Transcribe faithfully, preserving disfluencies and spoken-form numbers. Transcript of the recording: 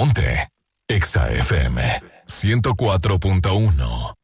Ponte Exa F M ciento cuatro punto uno.